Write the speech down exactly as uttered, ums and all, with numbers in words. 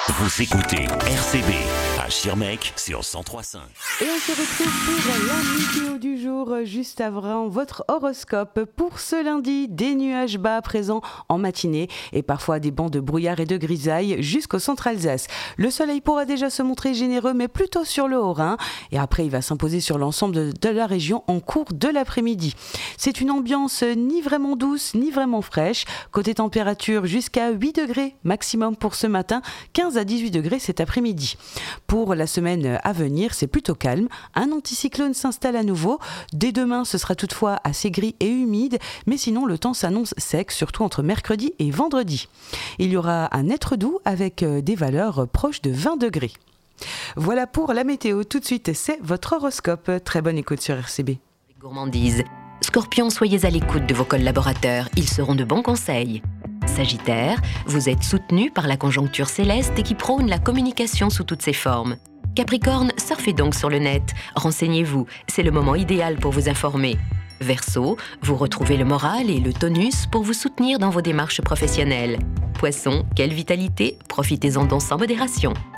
Vous écoutez R C B à Schirmeck sur cent trois virgule cinq. Et on se retrouve pour la météo du jour, juste avant votre horoscope. Pour ce lundi, des nuages bas présents en matinée et parfois des bancs de brouillard et de grisaille jusqu'au centre Alsace. Le soleil pourra déjà se montrer généreux, mais plutôt sur le Haut-Rhin. Et après, il va s'imposer sur l'ensemble de, de la région en cours de l'après-midi. C'est une ambiance ni vraiment douce, ni vraiment fraîche. Côté température, jusqu'à huit degrés maximum pour ce matin, quinze à dix-huit degrés cet après-midi. Pour la semaine à venir, c'est plutôt calme. Un anticyclone s'installe à nouveau. Dès demain, ce sera toutefois assez gris et humide, mais sinon le temps s'annonce sec, surtout entre mercredi et vendredi. Il y aura un être doux avec des valeurs proches de vingt degrés. Voilà pour la météo. Tout de suite, c'est votre horoscope. Très bonne écoute sur R C B. Gourmandise. Scorpion, soyez à l'écoute de vos collaborateurs. Ils seront de bons conseils. Sagittaire, vous êtes soutenu par la conjoncture céleste qui prône la communication sous toutes ses formes. Capricorne, surfez donc sur le net. Renseignez-vous, c'est le moment idéal pour vous informer. Verseau, vous retrouvez le moral et le tonus pour vous soutenir dans vos démarches professionnelles. Poisson, quelle vitalité, profitez-en donc sans modération.